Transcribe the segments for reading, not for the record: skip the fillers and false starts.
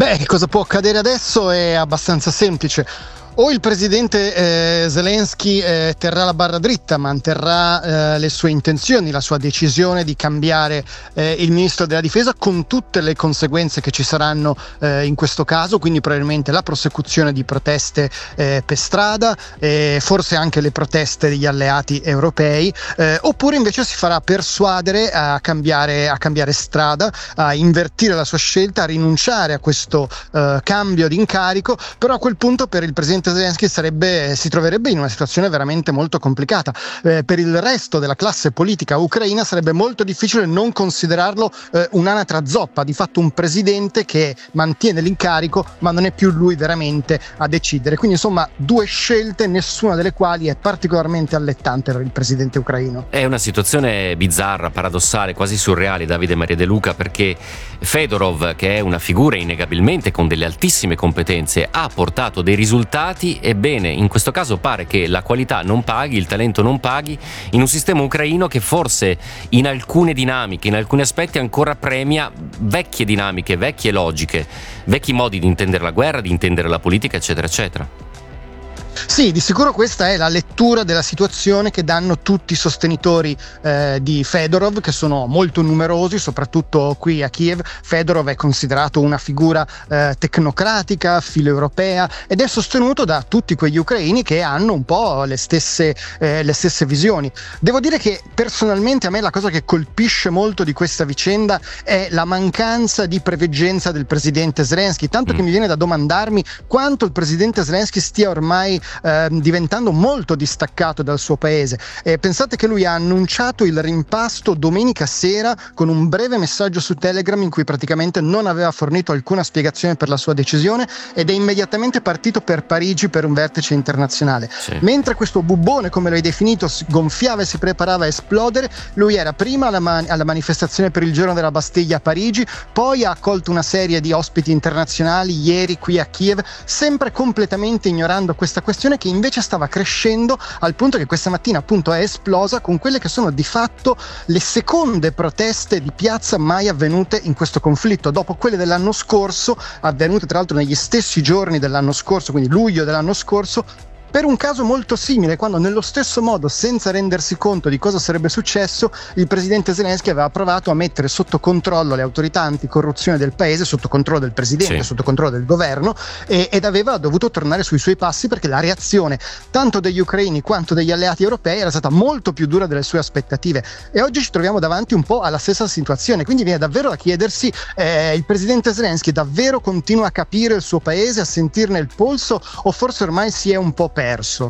Beh, cosa può accadere adesso è abbastanza semplice. O il presidente Zelensky terrà la barra dritta, manterrà le sue intenzioni, la sua decisione di cambiare il ministro della difesa con tutte le conseguenze che ci saranno in questo caso, quindi probabilmente la prosecuzione di proteste per strada, forse anche le proteste degli alleati europei, oppure invece si farà persuadere a cambiare strada, a invertire la sua scelta, a rinunciare a questo cambio di incarico. Però a quel punto per il presidente Zelensky si troverebbe in una situazione veramente molto complicata. Per il resto della classe politica ucraina sarebbe molto difficile non considerarlo un'anatra zoppa, di fatto un presidente che mantiene l'incarico ma non è più lui veramente a decidere. Quindi insomma due scelte, nessuna delle quali è particolarmente allettante per il presidente ucraino. È una situazione bizzarra, paradossale, quasi surreale, Davide Maria De Luca, perché Fedorov, che è una figura innegabilmente con delle altissime competenze, ha portato dei risultati. Ebbene, in questo caso pare che la qualità non paghi, il talento non paghi, in un sistema ucraino che forse in alcune dinamiche, in alcuni aspetti ancora premia vecchie dinamiche, vecchie logiche, vecchi modi di intendere la guerra, di intendere la politica, eccetera, eccetera. Sì, di sicuro questa è la lettura della situazione che danno tutti i sostenitori di Fedorov, che sono molto numerosi, soprattutto qui a Kiev. Fedorov è considerato una figura tecnocratica, filoeuropea, ed è sostenuto da tutti quegli ucraini che hanno un po' le stesse visioni. Devo dire che personalmente a me la cosa che colpisce molto di questa vicenda è la mancanza di preveggenza del presidente Zelensky, tanto che mi viene da domandarmi quanto il presidente Zelensky stia ormai diventando molto distaccato dal suo paese. Pensate che lui ha annunciato il rimpasto domenica sera con un breve messaggio su Telegram in cui praticamente non aveva fornito alcuna spiegazione per la sua decisione, ed è immediatamente partito per Parigi per un vertice internazionale. Sì. Mentre questo bubbone, come lo hai definito, si gonfiava e si preparava a esplodere, lui era prima alla manifestazione per il giorno della Bastiglia a Parigi, poi ha accolto una serie di ospiti internazionali ieri qui a Kiev, sempre completamente ignorando questa questione che invece stava crescendo, al punto che questa mattina appunto è esplosa con quelle che sono di fatto le seconde proteste di piazza mai avvenute in questo conflitto, dopo quelle dell'anno scorso, avvenute tra l'altro negli stessi giorni dell'anno scorso, quindi luglio dell'anno scorso, per un caso molto simile, quando nello stesso modo, senza rendersi conto di cosa sarebbe successo, il presidente Zelensky aveva provato a mettere sotto controllo le autorità anticorruzione del paese, sotto controllo del presidente, sì, sotto controllo del governo, ed aveva dovuto tornare sui suoi passi perché la reazione tanto degli ucraini quanto degli alleati europei era stata molto più dura delle sue aspettative. E oggi ci troviamo davanti un po' alla stessa situazione, quindi viene davvero da chiedersi, il presidente Zelensky davvero continua a capire il suo paese, a sentirne il polso, o forse ormai si è un po' perso?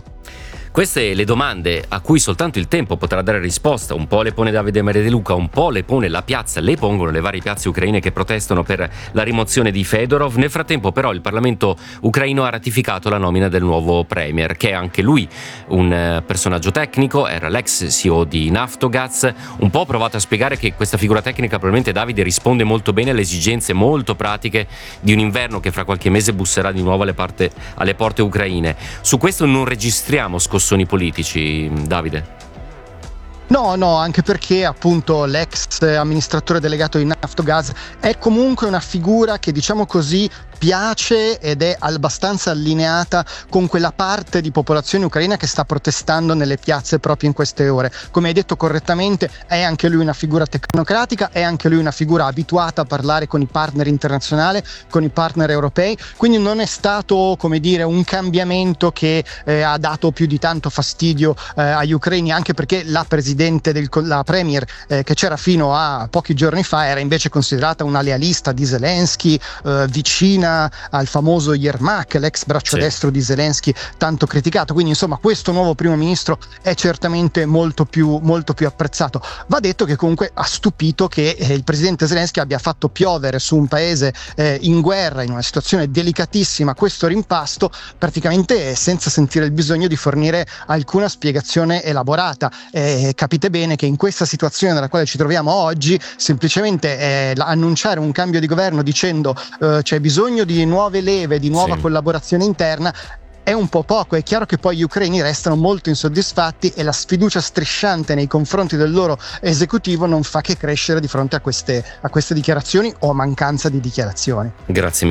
Queste le domande a cui soltanto il tempo potrà dare risposta. Un po' le pone Davide Maria De Luca, un po' le pone la piazza, le pongono le varie piazze ucraine che protestano per la rimozione di Fedorov. Nel frattempo però il Parlamento ucraino ha ratificato la nomina del nuovo premier, che è anche lui un personaggio tecnico, era l'ex CEO di Naftogaz. Un po' ho provato a spiegare che questa figura tecnica, probabilmente, Davide, risponde molto bene alle esigenze molto pratiche di un inverno che fra qualche mese busserà di nuovo alle porte ucraine. Su questo non registriamo scossoni politici, Davide. No, anche perché appunto l'ex amministratore delegato di Naftogaz è comunque una figura che, diciamo così, piace ed è abbastanza allineata con quella parte di popolazione ucraina che sta protestando nelle piazze proprio in queste ore. Come hai detto correttamente, è anche lui una figura tecnocratica, è anche lui una figura abituata a parlare con i partner internazionali, con i partner europei, quindi non è stato, come dire, un cambiamento che ha dato più di tanto fastidio agli ucraini, anche perché la premier che c'era fino a pochi giorni fa era invece considerata una lealista di Zelensky, vicina al famoso Yermak, l'ex braccio destro di Zelensky, tanto criticato. Quindi insomma questo nuovo primo ministro è certamente molto più apprezzato. Va detto che comunque ha stupito che il presidente Zelensky abbia fatto piovere su un paese in guerra, in una situazione delicatissima, questo rimpasto praticamente senza sentire il bisogno di fornire alcuna spiegazione elaborata. Capite bene che in questa situazione nella quale ci troviamo oggi, semplicemente annunciare un cambio di governo dicendo c'è bisogno di nuove leve, di nuova collaborazione interna, è un po' poco. È chiaro che poi gli ucraini restano molto insoddisfatti e la sfiducia strisciante nei confronti del loro esecutivo non fa che crescere di fronte a queste dichiarazioni o mancanza di dichiarazioni. Grazie